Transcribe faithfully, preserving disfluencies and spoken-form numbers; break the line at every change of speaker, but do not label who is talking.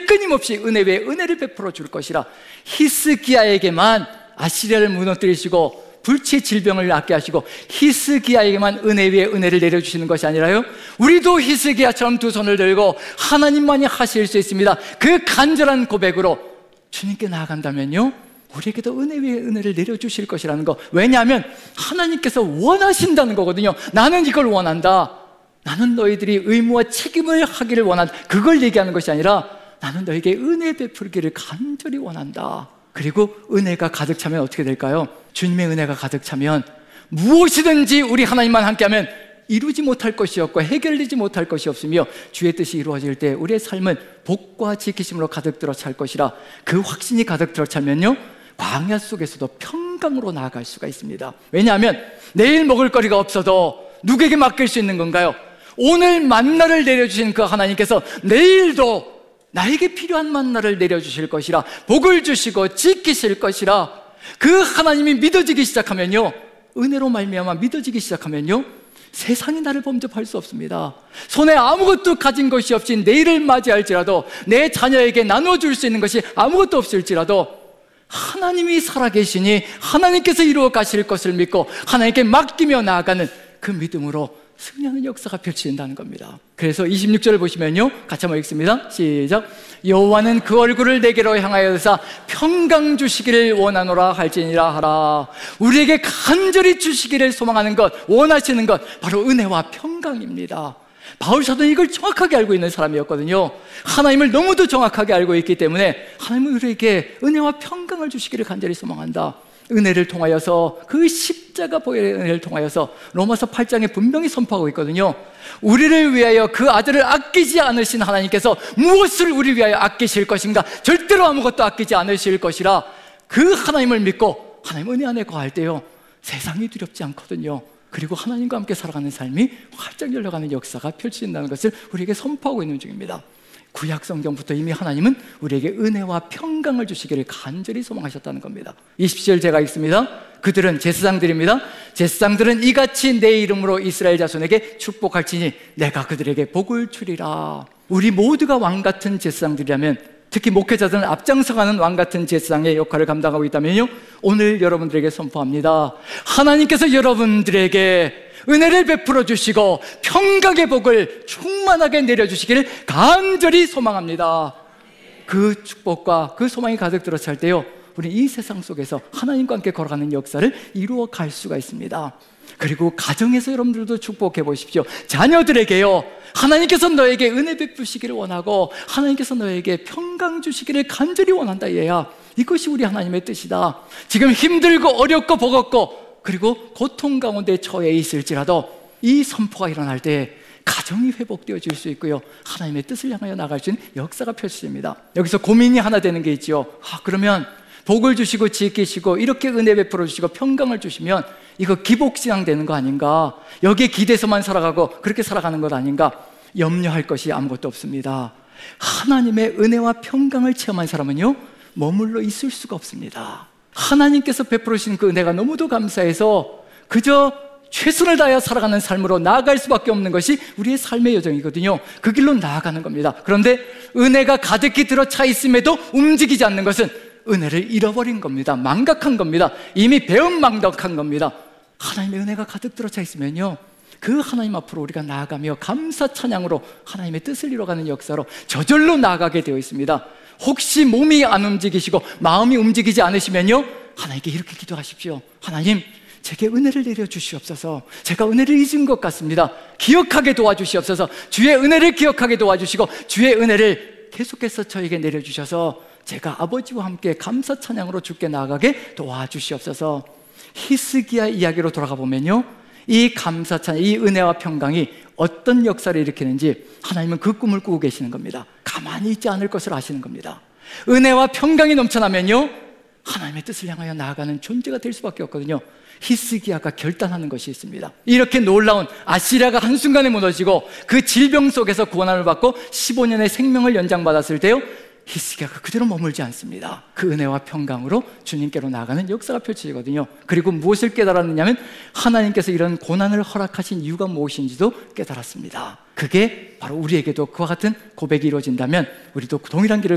끊임없이 은혜 위에 은혜를 베풀어 줄 것이라. 히스기야에게만 아시리아를 무너뜨리시고 불치의 질병을 낫게 하시고 히스기야에게만 은혜 위에 은혜를 내려주시는 것이 아니라요, 우리도 히스기야처럼 두 손을 들고 하나님만이 하실 수 있습니다. 그 간절한 고백으로 주님께 나아간다면요, 우리에게도 은혜 위에 은혜를 내려주실 것이라는 거. 왜냐하면 하나님께서 원하신다는 거거든요. 나는 이걸 원한다. 나는 너희들이 의무와 책임을 하기를 원한다. 그걸 얘기하는 것이 아니라 나는 너에게 은혜 베풀기를 간절히 원한다. 그리고 은혜가 가득 차면 어떻게 될까요? 주님의 은혜가 가득 차면 무엇이든지 우리 하나님만 함께하면 이루지 못할 것이 없고 해결되지 못할 것이 없으며 주의 뜻이 이루어질 때 우리의 삶은 복과 지키심으로 가득 들어 찰 것이라. 그 확신이 가득 들어 차면요, 광야 속에서도 평강으로 나아갈 수가 있습니다. 왜냐하면 내일 먹을 거리가 없어도 누구에게 맡길 수 있는 건가요? 오늘 만나를 내려주신 그 하나님께서 내일도 나에게 필요한 만나를 내려주실 것이라, 복을 주시고 지키실 것이라. 그 하나님이 믿어지기 시작하면요, 은혜로 말미암아 믿어지기 시작하면요, 세상이 나를 범접할 수 없습니다. 손에 아무것도 가진 것이 없이 내일을 맞이할지라도, 내 자녀에게 나눠줄 수 있는 것이 아무것도 없을지라도 하나님이 살아계시니 하나님께서 이루어 가실 것을 믿고 하나님께 맡기며 나아가는 그 믿음으로 승리하는 역사가 펼쳐진다는 겁니다. 그래서 이십육 절을 보시면요, 같이 한번 읽습니다. 시작. 여호와는 그 얼굴을 내게로 향하여서 평강 주시기를 원하노라 할지니라 하라. 우리에게 간절히 주시기를 소망하는 것, 원하시는 것, 바로 은혜와 평강입니다. 바울 사도는 이걸 정확하게 알고 있는 사람이었거든요. 하나님을 너무도 정확하게 알고 있기 때문에 하나님은 우리에게 은혜와 평강을 주시기를 간절히 소망한다. 은혜를 통하여서, 그 십자가 보혈의 은혜를 통하여서 로마서 팔 장에 분명히 선포하고 있거든요. 우리를 위하여 그 아들을 아끼지 않으신 하나님께서 무엇을 우리 위하여 아끼실 것인가? 절대로 아무것도 아끼지 않으실 것이라. 그 하나님을 믿고 하나님 은혜 안에 거할 때요, 세상이 두렵지 않거든요. 그리고 하나님과 함께 살아가는 삶이 활짝 열려가는 역사가 펼쳐진다는 것을 우리에게 선포하고 있는 중입니다. 구약 성경부터 이미 하나님은 우리에게 은혜와 평강을 주시기를 간절히 소망하셨다는 겁니다. 이십 절 제가 읽습니다. 그들은 제사장들입니다. 제사장들은 이같이 내 이름으로 이스라엘 자손에게 축복할지니 내가 그들에게 복을 주리라. 우리 모두가 왕같은 제사장들이라면, 특히 목회자들은 앞장서가는 왕같은 제사장의 역할을 감당하고 있다면요, 오늘 여러분들에게 선포합니다. 하나님께서 여러분들에게 은혜를 베풀어 주시고 평강의 복을 충만하게 내려주시기를 간절히 소망합니다. 그 축복과 그 소망이 가득 들어 찰 때요, 우리 이 세상 속에서 하나님과 함께 걸어가는 역사를 이루어 갈 수가 있습니다. 그리고 가정에서 여러분들도 축복해 보십시오. 자녀들에게요, 하나님께서 너에게 은혜 베푸시기를 원하고 하나님께서 너에게 평강 주시기를 간절히 원한다. 얘야, 이것이 우리 하나님의 뜻이다. 지금 힘들고 어렵고 버겁고 그리고 고통 가운데 처해 있을지라도 이 선포가 일어날 때 가정이 회복되어질 수 있고요, 하나님의 뜻을 향하여 나갈 수 있는 역사가 펼쳐집니다. 여기서 고민이 하나 되는 게 있죠. 아, 그러면 복을 주시고 지키시고 이렇게 은혜 베풀어 주시고 평강을 주시면 이거 기복신앙 되는 거 아닌가? 여기에 기대서만 살아가고 그렇게 살아가는 것 아닌가? 염려할 것이 아무것도 없습니다. 하나님의 은혜와 평강을 체험한 사람은요, 머물러 있을 수가 없습니다. 하나님께서 베풀어 주신 그 은혜가 너무도 감사해서 그저 최선을 다하여 살아가는 삶으로 나아갈 수밖에 없는 것이 우리의 삶의 여정이거든요. 그 길로 나아가는 겁니다. 그런데 은혜가 가득히 들어차 있음에도 움직이지 않는 것은 은혜를 잃어버린 겁니다. 망각한 겁니다. 이미 배은망덕한 겁니다. 하나님의 은혜가 가득 들어차 있으면요, 그 하나님 앞으로 우리가 나아가며 감사 찬양으로 하나님의 뜻을 이뤄가는 역사로 저절로 나아가게 되어 있습니다. 혹시 몸이 안 움직이시고 마음이 움직이지 않으시면요, 하나님께 이렇게 기도하십시오. 하나님, 제게 은혜를 내려주시옵소서. 제가 은혜를 잊은 것 같습니다. 기억하게 도와주시옵소서. 주의 은혜를 기억하게 도와주시고 주의 은혜를 계속해서 저에게 내려주셔서 제가 아버지와 함께 감사 찬양으로 주께 나아가게 도와주시옵소서. 히스기야 이야기로 돌아가 보면요, 이 감사 찬양, 이 은혜와 평강이 어떤 역사를 일으키는지 하나님은 그 꿈을 꾸고 계시는 겁니다. 가만히 있지 않을 것을 아시는 겁니다. 은혜와 평강이 넘쳐나면요, 하나님의 뜻을 향하여 나아가는 존재가 될 수밖에 없거든요. 히스기야가 결단하는 것이 있습니다. 이렇게 놀라운 아시리아가 한순간에 무너지고 그 질병 속에서 구원함을 받고 십오 년의 생명을 연장받았을 때요, 히스기야가 그대로 머물지 않습니다. 그 은혜와 평강으로 주님께로 나아가는 역사가 펼쳐지거든요. 그리고 무엇을 깨달았느냐면 하나님께서 이런 고난을 허락하신 이유가 무엇인지도 깨달았습니다. 그게 바로 우리에게도 그와 같은 고백이 이루어진다면 우리도 동일한 길을